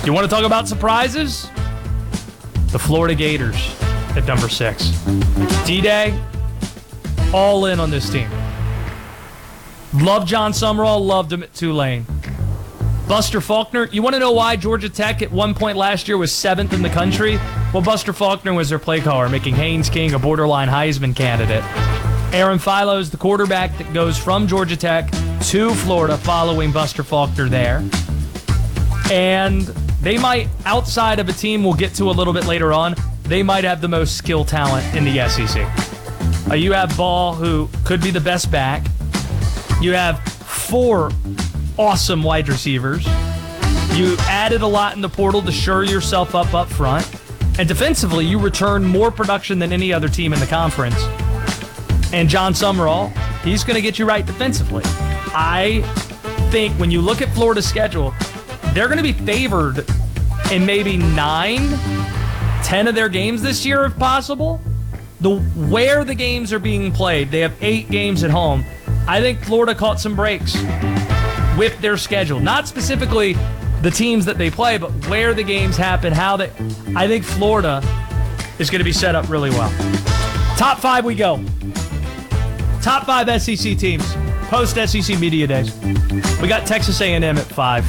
You want to talk about surprises? The Florida Gators at number 6. D-Day, all in on this team. Love John Summerall, loved him at Tulane. Buster Faulkner, you want to know why Georgia Tech at one point last year was 7th in the country? Well, Buster Faulkner was their play caller, making Haynes King a borderline Heisman candidate. Aaron Philo is the quarterback that goes from Georgia Tech to Florida following Buster Faulkner there. And they might, outside of a team we'll get to a little bit later on, they might have the most skill talent in the SEC. You have Ball, who could be the best back. You have 4 awesome wide receivers. You added a lot in the portal to shore yourself up front. And defensively, you return more production than any other team in the conference. And John Summerall, he's going to get you right defensively. I think when you look at Florida's schedule, they're going to be favored in maybe 9, 10 of their games this year if possible. Where the games are being played, they have 8 games at home. I think Florida caught some breaks with their schedule. Not specifically the teams that they play, but where the games happen, I think Florida is going to be set up really well. Top 5 we go. Top 5 SEC teams, post-SEC Media Days. We got Texas A&M at 5.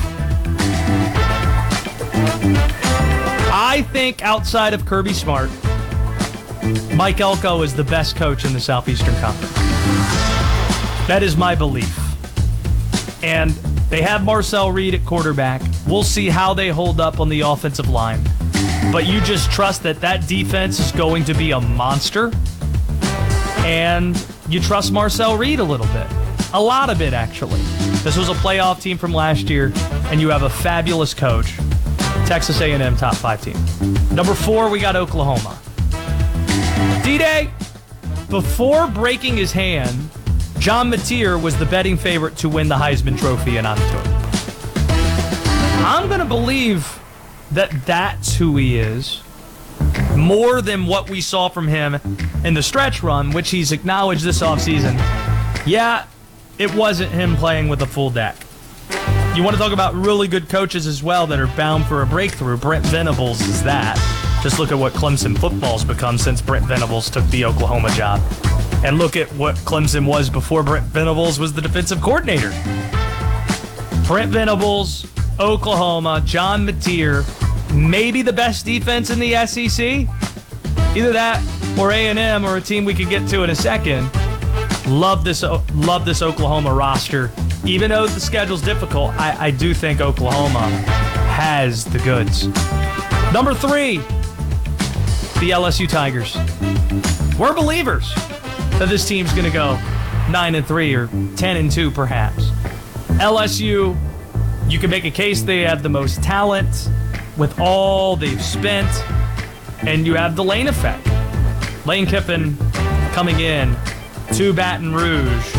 I think outside of Kirby Smart, Mike Elko is the best coach in the Southeastern Conference. That is my belief. And they have Marcel Reed at quarterback. We'll see how they hold up on the offensive line. But you just trust that defense is going to be a monster. And you trust Marcel Reed a little bit. A lot of it, actually. This was a playoff team from last year, and you have a fabulous coach. Texas A&M top 5 team. Number 4, we got Oklahoma. D-Day, before breaking his hand, John Mateer was the betting favorite to win the Heisman Trophy in October. I'm going to believe that that's who he is, more than what we saw from him in the stretch run, which he's acknowledged this offseason. Yeah, it wasn't him playing with a full deck. You want to talk about really good coaches as well that are bound for a breakthrough. Brent Venables is that. Just look at what Clemson football's become since Brent Venables took the Oklahoma job. And look at what Clemson was before Brent Venables was the defensive coordinator. Brent Venables, Oklahoma, John Mateer, maybe the best defense in the SEC. Either that or A&M or a team we can get to in a second. Love this Oklahoma roster. Even though the schedule's difficult, I do think Oklahoma has the goods. Number 3, the LSU Tigers. We're believers that this team's going to go 9-3 or 10-2 perhaps. LSU, you can make a case they have the most talent with all they've spent, and you have the Lane effect. Lane Kiffin coming in to Baton Rouge.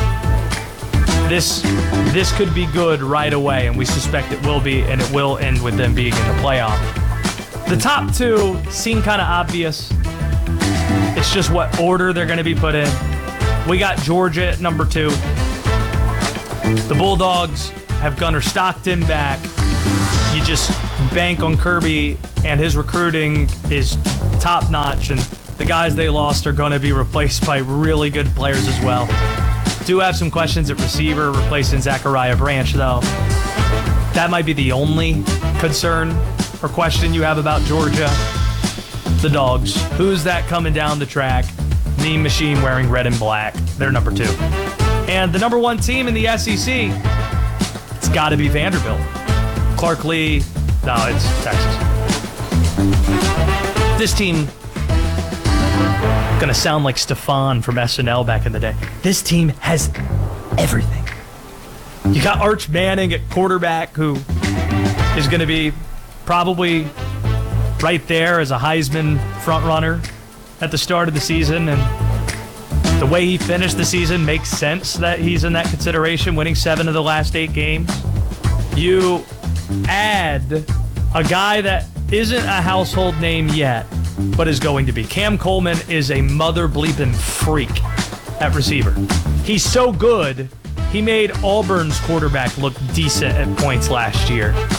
This could be good right away, and we suspect it will be, and it will end with them being in the playoff. The top 2 seem kind of obvious. It's just what order they're going to be put in. We got Georgia at number 2. The Bulldogs have Gunnar Stockton back. You just bank on Kirby, and his recruiting is top-notch, and the guys they lost are going to be replaced by really good players as well. Do have some questions at receiver, replacing Zachariah Branch, though. That might be the only concern or question you have about Georgia. The Dogs. Who's that coming down the track? Mean Machine wearing red and black. They're number 2. And the number 1 team in the SEC, it's got to be Vanderbilt. Clark Lee. No, it's Texas. This team going to sound like Stefan from SNL back in the day. This team has everything. You got Arch Manning at quarterback, who is going to be probably right there as a Heisman frontrunner at the start of the season, and the way he finished the season makes sense that he's in that consideration, winning 7 of the last 8 games. You add a guy that isn't a household name yet, but is going to be. Cam Coleman is a mother bleeping freak at receiver. He's so good, he made Auburn's quarterback look decent at points last year.